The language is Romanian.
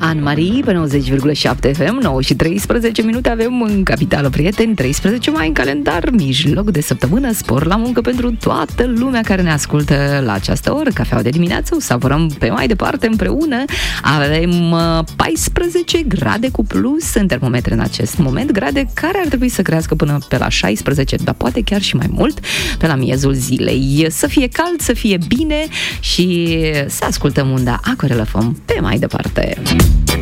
Anne-Marie pe 90,7 FM, 9 și 13 minute avem în Capitală, prieteni, 13 mai în calendar, mijloc de săptămână, spor la muncă pentru toată lumea care ne ascultă la această oră. Cafeaua de dimineață, o savurăm pe mai departe împreună. Avem 14 grade cu plus în termometre în acest moment, grade care ar trebui să crească până pe la 16, dar poate chiar și mai mult pe la miezul zilei. Să fie cald, să fie bine și să ascultăm unda Aquarela Foam pe mai departe.